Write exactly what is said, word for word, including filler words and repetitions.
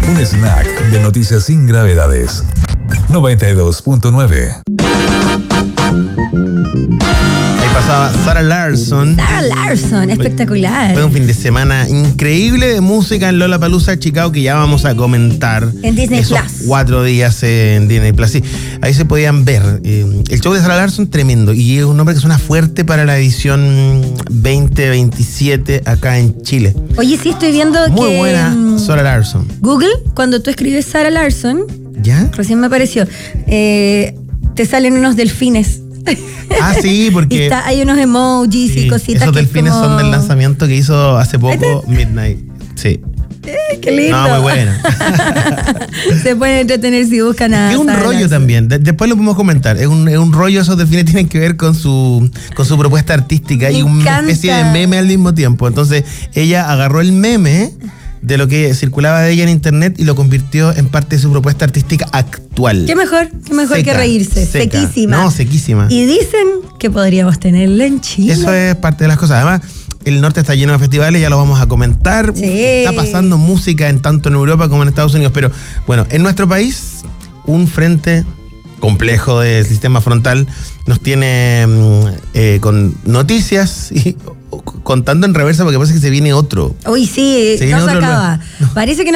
Un snack de noticias sin gravedades. noventa y dos punto nueve. Ahí pasaba Sarah Larsson. Sarah Larsson, espectacular. Fue un fin de semana increíble de música en Lollapalooza, Chicago, que ya vamos a comentar. En Disney Esos Plus. Cuatro días en Disney Plus. Sí, ahí se podían ver. Eh, el show de Sarah Larsson, tremendo. Y es un nombre que suena fuerte para la edición veinte veintisiete acá en Chile. Oye, sí, estoy viendo Muy que buena mm, Sarah Larsson. Google, cuando tú escribes Sarah Larsson, ¿Ya? recién me apareció, eh, te salen unos delfines. Ah, sí, Y porque está, hay unos emojis sí, y cositas. esos que es delfines como- son del lanzamiento que hizo hace poco Midnight. Sí. Eh, qué lindo. No, muy buena. Se pueden entretener si buscan a Es un Sarah rollo Larsson. también, de- después lo podemos comentar. Es un, es un rollo, esos delfines tienen que ver con su, con su propuesta artística Me y una encanta. especie de meme al mismo tiempo. Entonces, ella agarró el meme de lo que circulaba de ella en internet y lo convirtió en parte de su propuesta artística actual. Qué mejor, qué mejor Seca, que reírse. seca. Sequísima. No, sequísima. Y dicen que podríamos tenerla en Chile. Eso es parte de las cosas. Además, el norte está lleno de festivales, ya lo vamos a comentar. Sí. Está pasando música en tanto en Europa como en Estados Unidos. Pero bueno, en nuestro país, un frente complejo del sistema frontal nos tiene mm, eh, con noticias y contando en reversa porque parece que se viene otro. Uy, sí, Se viene no se otro acaba. lugar. Parece que